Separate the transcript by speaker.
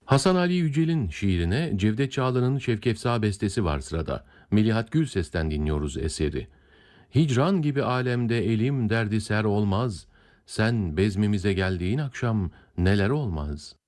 Speaker 1: Hasan Ali Yücel'in şiirine Cevdet Çağlar'ın Şevkefsa bestesi var sırada. Melihat Gürses'ten dinliyoruz eseri. Hicran gibi alemde elim derdi ser olmaz. Sen bezmimize geldiğin akşam neler olmaz.